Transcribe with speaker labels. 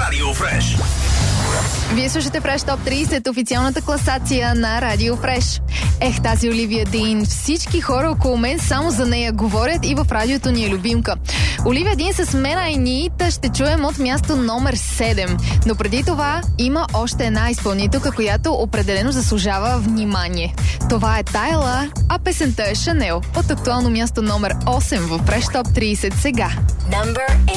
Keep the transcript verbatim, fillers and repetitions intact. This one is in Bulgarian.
Speaker 1: Радио Фреш.
Speaker 2: Вие слушате Фреш Топ трийсет, официалната класация на Радио Фреш. Ех, тази Оливия Дин. Всички хора около мен само за нея говорят и в радиото ни е любимка. Оливия Дин с мен I Need ще чуем от място номер седем. Но преди това има още една изпълнителка, която определено заслужава внимание. Това е Тайла, а песента е Шанел от актуално място номер осем в Фреш Топ трийсет сега.
Speaker 3: Number